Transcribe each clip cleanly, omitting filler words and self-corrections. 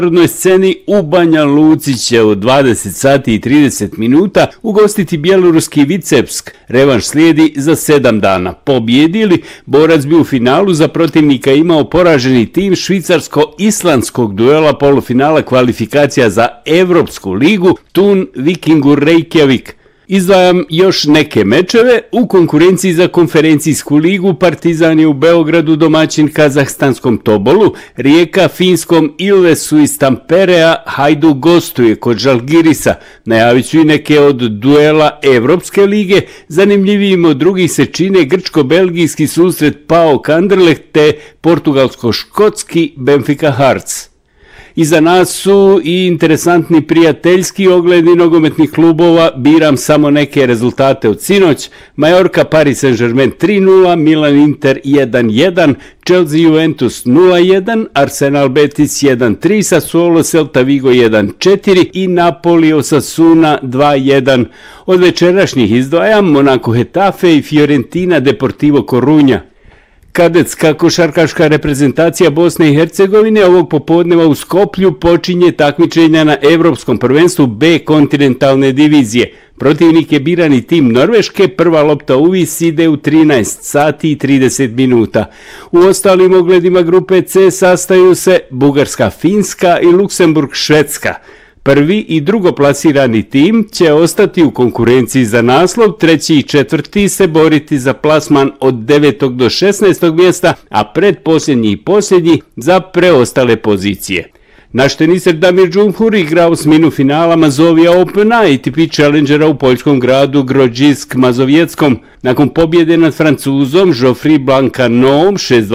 međunarodnoj sceni u Banja Luci će od 20 sati i 30 minuta ugostiti bjeloruski Vicebsk. Revanš slijedi za 7 dana. Pobjedili, borac bi u finalu za protivnika imao poraženi tim švicarsko-islandskog duela polufinala kvalifikacija za Evropsku ligu Thun Vikingur Reykjavik. Izdvajam još neke mečeve. U konkurenciji za konferencijsku ligu Partizan je u Beogradu domaćin kazahstanskom Tobolu, Rijeka finskom Ilvesu iz Tamperea, Hajduk gostuje kod Žalgirisa. Najavit ću i neke od duela Evropske lige. Zanimljivijim od drugih se čine grčko-belgijski susret PAOK Anderlecht te portugalsko-škotski Benfica Hearts. Iza nas su i interesantni prijateljski ogledi nogometnih klubova, biram samo neke rezultate od sinoć. Majorka Paris Saint-Germain 3-0, Milan Inter 1-1, Chelsea Juventus 0-1, Arsenal Betis 1-3, Sassuolo Celta Vigo 1-4 i Napoli Osasuna 2-1. Od večerašnjih izdvajam Monaco Hetafe i Fiorentina Deportivo Coruña. Kadetska košarkaška reprezentacija Bosne i Hercegovine ovog popodneva u Skoplju počinje takmičenja na Evropskom prvenstvu B kontinentalne divizije. Protivnik je birani tim Norveške, prva lopta uvis ide u 13 sati i 30 minuta. U ostalim ogledima grupe C sastaju se Bugarska, Finska i Luksemburg, Švedska. Prvi i drugoplasirani tim će ostati u konkurenciji za naslov, treći i četvrti se boriti za plasman od 9. do 16. mjesta, a predposljednji i posljednji za preostale pozicije. Naš teniser Damir Džumhur igra osminu finala Mazovija Opena ATP Challengera u poljskom gradu Grodzisk Mazovjetskom. Nakon pobjede nad Francuzom Geoffrey Blancaneauom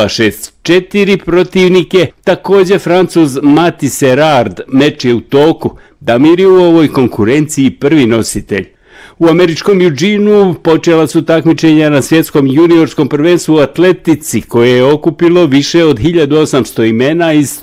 6-2-6-4 protivnike, također Francuz Mati Serard, meč je u toku. Damir je u ovoj konkurenciji prvi nositelj. U američkom Eugeneu počela su takmičenja na svjetskom juniorskom prvenstvu u atletici koje je okupilo više od 1800 imena iz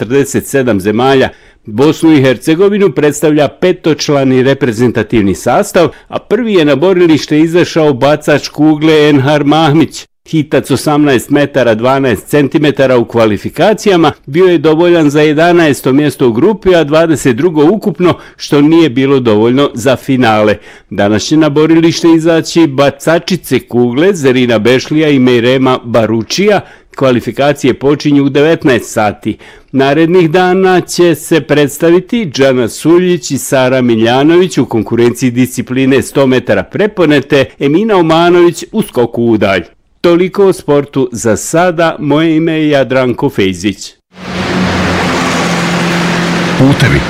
147 zemalja. Bosnu i Hercegovinu predstavlja petočlani reprezentativni sastav, a prvi je na borilište izašao bacač kugle Enhar Mahmić. Hitac 18 metara 12 cm u kvalifikacijama bio je dovoljan za 11. mjesto u grupi, a 22. ukupno, što nije bilo dovoljno za finale. Danas će na borilište izaći bacačice kugle Zerina Bešlija i Mejrema Baručija. Kvalifikacije počinju u 19 sati. Narednih dana će se predstaviti Džana Suljić i Sara Miljanović u konkurenciji discipline 100 metara preponete, Emina Omanović u skoku udalj. Toliko o sportu za sada, moje ime je Jadranko Fejzić. Putevi.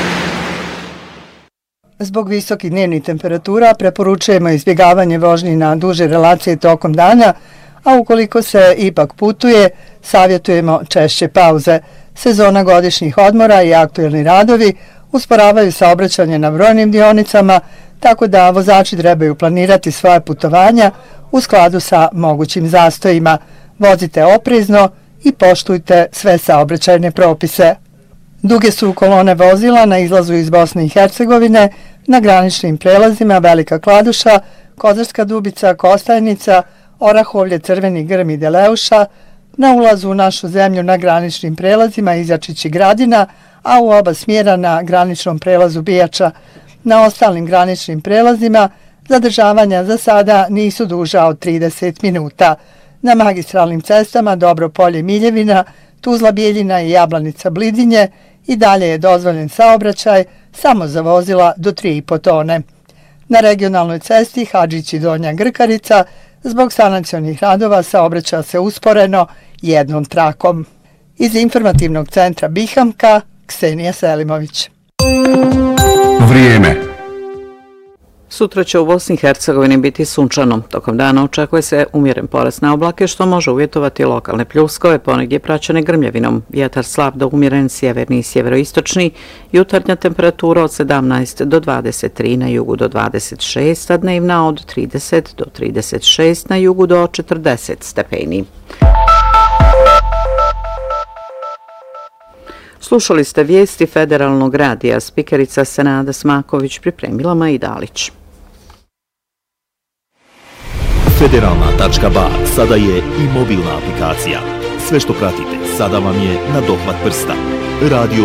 Zbog visokih dnevnih temperatura preporučujemo izbjegavanje vožnji na duže relacije tokom dana, a ukoliko se ipak putuje, savjetujemo češće pauze. Sezona godišnjih odmora i aktuelni radovi usporavaju saobraćanje na brojnim dionicama, tako da vozači trebaju planirati svoje putovanja u skladu sa mogućim zastojima. Vozite oprezno i poštujte sve saobraćajne propise. Duge su kolone vozila na izlazu iz Bosne i Hercegovine, na graničnim prelazima Velika Kladuša, Kozarska Dubica, Kostajnica, Orahovlje, Crveni Grm i Deleuša, na ulazu u našu zemlju na graničnim prelazima Izačić i Gradina, a u oba smjera na graničnom prelazu Bijača. Na ostalim graničnim prelazima zadržavanja za sada nisu duža od 30 minuta. Na magistralnim cestama Dobropolje Miljevina, Tuzla Bijeljina i Jablanica Blidinje i dalje je dozvoljen saobraćaj samo za vozila do 3,5 tone. Na regionalnoj cesti Hadžić i Donja Grkarica zbog sanacionih radova saobraća se usporeno jednom trakom. Iz informativnog centra Bihamka, Ksenija Selimović. Vrijeme. Sutra će u Bosni i Hercegovini biti sunčano. Tokom dana očekuje se umjeren porast na oblake, što može uvjetovati lokalne pljuskove, ponegdje praćene grmljavinom. Vjetar slab do umjeren sjeverni i sjeveroistočni, jutarnja temperatura od 17 do 23, na jugu do 26, a dnevna od 30 do 36, na jugu do 40 stepeni. Slušali ste vijesti Federalnog radija, spikerica Senada Smaković, pripremila Maji Dalić. Federalna.ba sada je i mobilna aplikacija. Sve što pratite sada vam je na dohvat prsta. Radio